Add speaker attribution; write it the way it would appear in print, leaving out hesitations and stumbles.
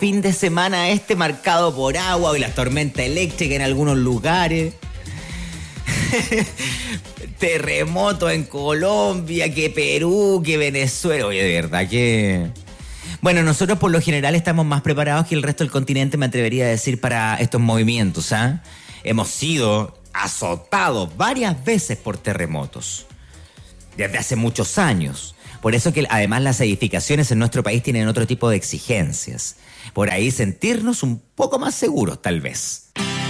Speaker 1: fin de semana marcado por agua y las tormentas eléctricas en algunos lugares. Terremotos en Colombia, que Perú, que Venezuela. Oye, de verdad que... Bueno, nosotros por lo general estamos más preparados que el resto del continente, me atrevería a decir, para estos movimientos, ¿ah? Hemos sido azotados varias veces por terremotos desde hace muchos años. Por eso que además las edificaciones en nuestro país tienen otro tipo de exigencias. Por ahí sentirnos un poco más seguros, tal vez.